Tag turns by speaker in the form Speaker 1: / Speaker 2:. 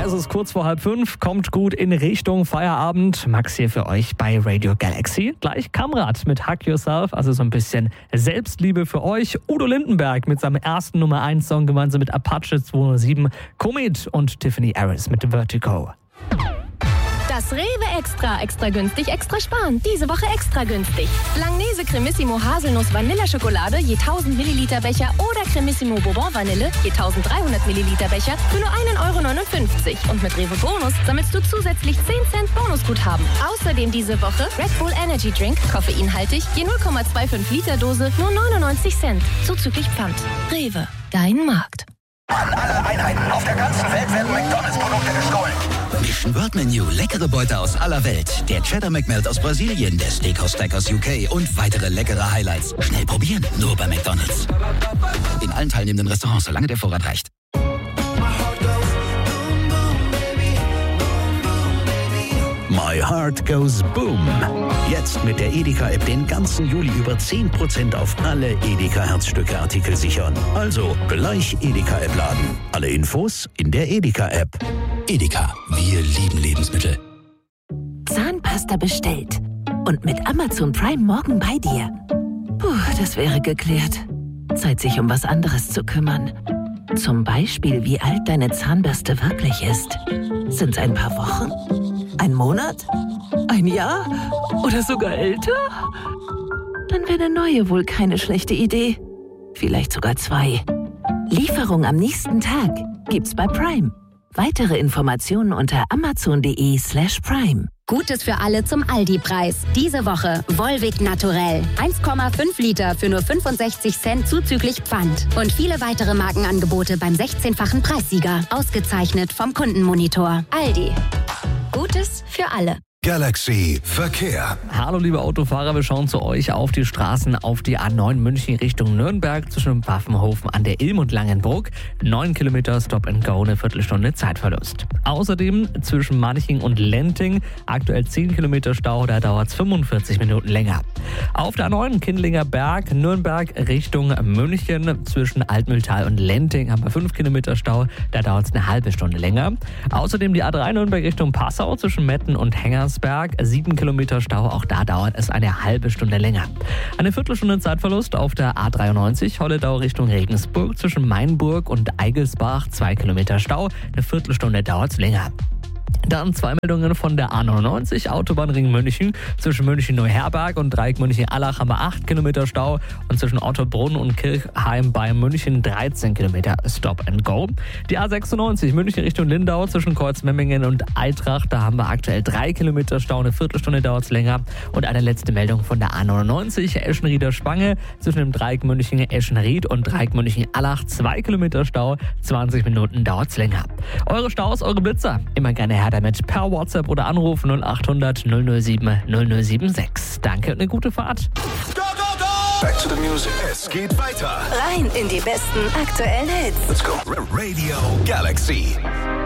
Speaker 1: Es ist kurz vor 4:30, kommt gut in Richtung Feierabend. Max hier für euch bei Radio Galaxy. Gleich Kamrat mit Hug Yourself, also so ein bisschen Selbstliebe für euch. Udo Lindenberg mit seinem ersten Nummer 1 Song gemeinsam mit Apache 207. Komet und Tiffany Harris mit Vertigo.
Speaker 2: Das Rewe extra günstig, extra sparen. Diese Woche extra günstig. Langnese Cremissimo Haselnuss Vanilleschokolade je 1000 Milliliter Becher oder Cremissimo Bourbon Vanille je 1300 Milliliter Becher für nur 1,59 €. Und mit Rewe Bonus sammelst du zusätzlich 10 Cent Bonusguthaben. Außerdem diese Woche Red Bull Energy Drink, koffeinhaltig, je 0,25 Liter Dose, nur 99 Cent. Zuzüglich Pfand. Rewe, dein Markt.
Speaker 3: An alle Einheiten auf der ganzen Welt werden McDonalds-Produkte gestohlen.
Speaker 4: Mission World Menu, leckere Beute aus aller Welt. Der Cheddar McMelt aus Brasilien, der Steakhouse Stack aus UK und weitere leckere Highlights. Schnell probieren, nur bei McDonalds. In allen teilnehmenden Restaurants, solange der Vorrat reicht.
Speaker 5: My Heart Goes Boom. Jetzt mit der Edeka-App den ganzen Juli über 10% auf alle Edeka-Herzstücke-Artikel sichern. Also gleich Edeka-App laden. Alle Infos in der Edeka-App.
Speaker 4: Edeka, wir lieben Lebensmittel.
Speaker 6: Zahnpasta bestellt. Und mit Amazon Prime morgen bei dir. Puh, das wäre geklärt. Zeit, sich um was anderes zu kümmern. Zum Beispiel, wie alt deine Zahnbürste wirklich ist. Sind's ein paar Wochen? Ein Monat? Ein Jahr? Oder sogar älter? Dann wäre eine neue wohl keine schlechte Idee. Vielleicht sogar 2. Lieferung am nächsten Tag gibt's bei Prime. Weitere Informationen unter amazon.de/prime.
Speaker 7: Gutes für alle zum Aldi-Preis. Diese Woche Volvic Naturell. 1,5 Liter für nur 65 Cent zuzüglich Pfand. Und viele weitere Markenangebote beim 16-fachen Preissieger. Ausgezeichnet vom Kundenmonitor. Aldi. Gutes für alle.
Speaker 3: Galaxy Verkehr.
Speaker 1: Hallo liebe Autofahrer, wir schauen zu euch auf die Straßen auf die A9 München Richtung Nürnberg zwischen Pfaffenhofen an der Ilm und Langenburg. 9 Kilometer Stop and Go, eine Viertelstunde Zeitverlust. Außerdem zwischen Manching und Lenting aktuell 10 Kilometer Stau, da dauert es 45 Minuten länger. Auf der A9 Kindlinger Berg, Nürnberg Richtung München zwischen Altmühltal und Lenting haben wir 5 Kilometer Stau, da dauert es eine halbe Stunde länger. Außerdem die A3 Nürnberg Richtung Passau zwischen Metten und Hengersberg, 7 Kilometer Stau, auch da dauert es eine halbe Stunde länger. Eine Viertelstunde Zeitverlust auf der A93 Holledau Richtung Regensburg zwischen Mainburg und Eigelsbach, 2 Kilometer Stau, eine Viertelstunde dauert es länger. Dann 2 Meldungen von der A99 Autobahnring München. Zwischen München-Neuherberg und Dreieck München-Allach haben wir 8 Kilometer Stau und zwischen Ottobrunn und Kirchheim bei München 13 Kilometer Stop and Go. Die A96 München Richtung Lindau zwischen Kreuzmemmingen und Eintracht, da haben wir aktuell 3 Kilometer Stau, eine Viertelstunde dauert es länger. Und eine letzte Meldung von der A99 Eschenrieder Spange zwischen dem Dreieck München-Eschenried und Dreieck München-Allach, 2 Kilometer Stau, 20 Minuten dauert es länger. Eure Staus, eure Blitzer, immer gerne her damit per WhatsApp oder Anruf 0800 007 0076. Danke und eine gute Fahrt.
Speaker 3: Go, go, go! Back to the music. Es geht weiter.
Speaker 6: Rein in die besten aktuellen Hits.
Speaker 3: Let's go. Radio Galaxy.